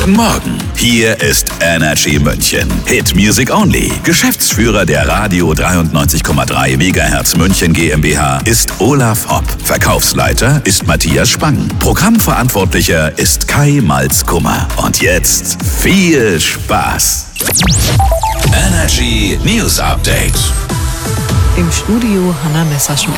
Guten Morgen, hier ist Energy München. Hit Music Only. Geschäftsführer der Radio 93,3 MHz München GmbH ist Olaf Hopp. Verkaufsleiter ist Matthias Spang. Programmverantwortlicher ist Kai Malz-Kummer. Und jetzt viel Spaß. Energy News Update. Im Studio Hanna Messerschmidt.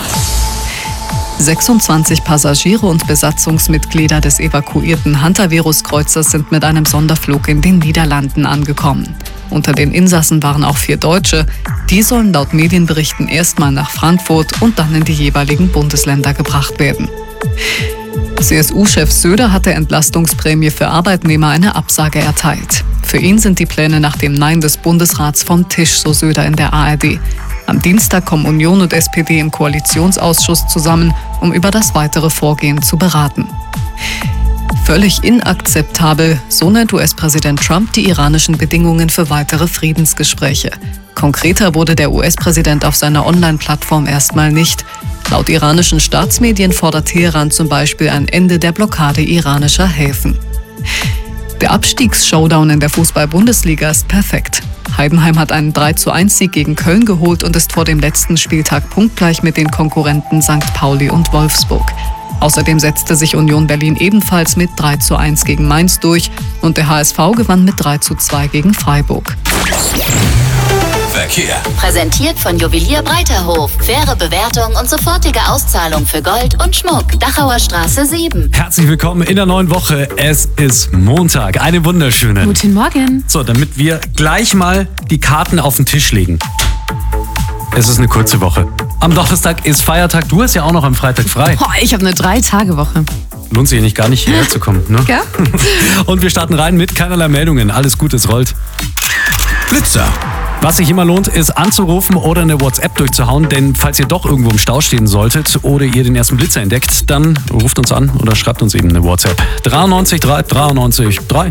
26 Passagiere und Besatzungsmitglieder des evakuierten Hantavirus-Kreuzers sind mit einem Sonderflug in den Niederlanden angekommen. Unter den Insassen waren auch 4 Deutsche. Die sollen laut Medienberichten erstmal nach Frankfurt und dann in die jeweiligen Bundesländer gebracht werden. CSU-Chef Söder hat der Entlastungsprämie für Arbeitnehmer eine Absage erteilt. Für ihn sind die Pläne nach dem Nein des Bundesrats vom Tisch, so Söder in der ARD. Am Dienstag kommen Union und SPD im Koalitionsausschuss zusammen, um über das weitere Vorgehen zu beraten. Völlig inakzeptabel, so nennt US-Präsident Trump die iranischen Bedingungen für weitere Friedensgespräche. Konkreter wurde der US-Präsident auf seiner Online-Plattform erstmal nicht. Laut iranischen Staatsmedien fordert Teheran zum Beispiel ein Ende der Blockade iranischer Häfen. Der Abstiegs-Showdown in der Fußball-Bundesliga ist perfekt. Heidenheim hat einen 3:1-Sieg gegen Köln geholt und ist vor dem letzten Spieltag punktgleich mit den Konkurrenten St. Pauli und Wolfsburg. Außerdem setzte sich Union Berlin ebenfalls mit 3:1 gegen Mainz durch und der HSV gewann mit 3:2 gegen Freiburg. Verkehr. Präsentiert von Juwelier Breiterhof. Faire Bewertung und sofortige Auszahlung für Gold und Schmuck. Dachauer Straße 7. Herzlich willkommen in der neuen Woche. Es ist Montag. Eine wunderschöne. Guten Morgen. So, damit wir gleich mal die Karten auf den Tisch legen. Es ist eine kurze Woche. Am Donnerstag ist Feiertag. Du hast ja auch noch am Freitag frei. Ich habe eine 3-Tage-Woche. Lohnt sich nicht gar nicht hierher zu kommen, ne? Ja. Und wir starten rein mit keinerlei Meldungen. Alles gut, es rollt. Blitzer. Was sich immer lohnt, ist anzurufen oder eine WhatsApp durchzuhauen, denn falls ihr doch irgendwo im Stau stehen solltet oder ihr den ersten Blitzer entdeckt, dann ruft uns an oder schreibt uns eben eine WhatsApp. 93 3 93 3.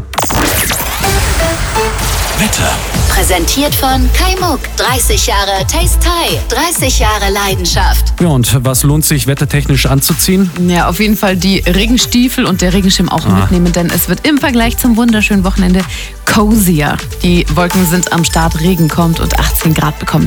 Wetter. Präsentiert von Kai Muck. 30 Jahre Taste Thai. 30 Jahre Leidenschaft. Ja, und was lohnt sich wettertechnisch anzuziehen? Ja, auf jeden Fall die Regenstiefel und der Regenschirm auch mitnehmen, denn es wird im Vergleich zum wunderschönen Wochenende cozier. Die Wolken sind am Start, Regen kommt und 18 Grad bekommen.